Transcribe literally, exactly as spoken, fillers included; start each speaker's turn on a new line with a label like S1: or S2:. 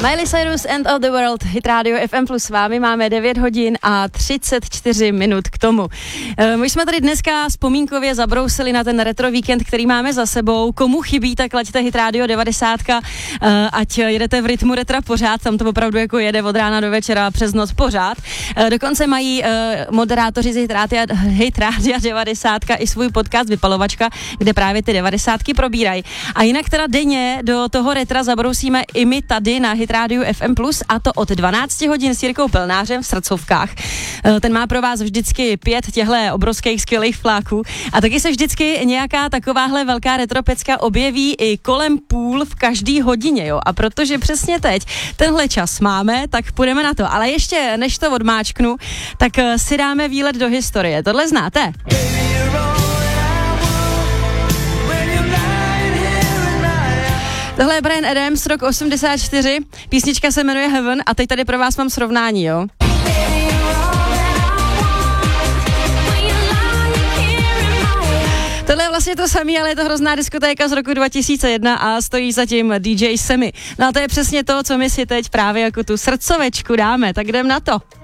S1: Miley Cyrus, End of the World, Hit Radio F M plus s vámi, máme devět hodin a třicet čtyři minut k tomu. My jsme tady dneska vzpomínkově zabrousili na ten retro víkend, který máme za sebou. Komu chybí, tak laďte Hit Radio devadesát, ať jedete v rytmu retra pořád, tam to opravdu jako jede od rána do večera přes noc pořád. Dokonce mají moderátoři z Hit Radio, Hit Radio devadesát i svůj podcast Vypalovačka, kde právě ty devadesátky probírají. A jinak teda denně do toho retra zabrousíme i my tady na Hit Radio F M plus, a to od dvanácti hodin s Jirkou Pelnářem v srdcovkách. Ten má pro vás vždycky pět těchto obrovských skvělých fláků a taky se vždycky nějaká takováhle velká retropecka objeví i kolem půl v každý hodině, jo. A protože přesně teď tenhle čas máme, tak půjdeme na to. Ale ještě než to odmáčknu, tak si dáme výlet do historie. Tohle znáte? Tohle je Bryan Adams, rok osmdesát čtyři, písnička se jmenuje Heaven a teď tady pro vás mám srovnání, jo. Tohle je vlastně to samé, ale je to hrozná diskotéka z roku dva tisíce jedna a stojí zatím D J Semi. No a to je přesně to, co my si teď právě jako tu srdcovečku dáme, tak jdem na to.